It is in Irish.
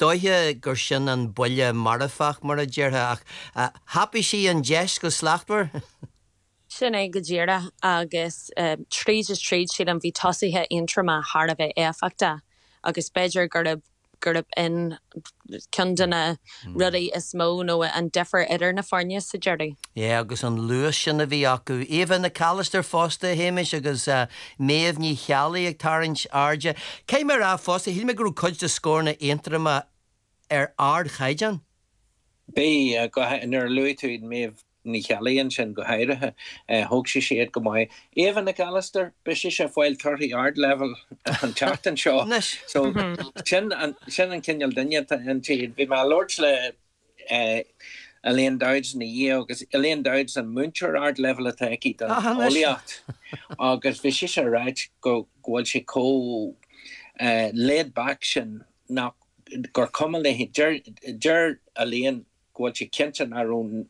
dóithe gur sin an buile marafach mar a ddéirthe ach happy sí an deis go slachtmhar? Sin é go ddíire agus tríd is tríd siad an bhí tosaithe intrama thar a bheith éfachta agus beidir gurb in cundana rudí is mó nó an difer idir na farne sa deirí. Agus an luas sin a bhí acu. Éhan na Callister fásta héimis agus méamh ní chealaí ag tarint ardde. Cé mar á fásta, hí me gurú chuid de scórna intrama ard chaidan? Bé go nar luúid méamh ní chealaíonn sin go hairithe thug sé siad go maiid. Éhan na Callister, be sé sé fáil 30 yard level an teachtain seo. So sin an cinneal duine an tíad. Bhí má Lords le Elaine Dowds na dhé agus Elaine Dowds an Muncher ard level a taiki don Oliacht. Agus bhí sé sé ráid go bhfuil sé có laid back sin nach gur cuma le dúr Elaine gwail sé cinnte ar ón